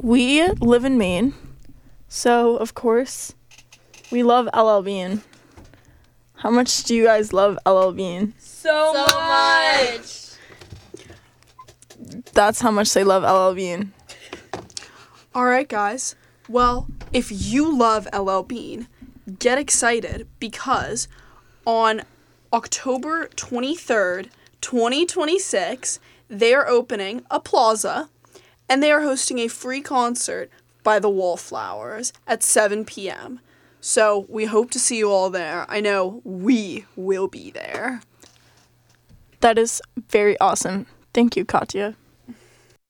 We live in Maine, so of course we love LL Bean. How much do you guys love LL Bean? So much. That's how much they love LL Bean. All right, guys. Well, if you love LL Bean, get excited because on October 23rd, 2026, they are opening a plaza and they are hosting a free concert by the Wallflowers at 7 p.m. So we hope to see you all there. I know we will be there. That is very awesome. Thank you, Katya.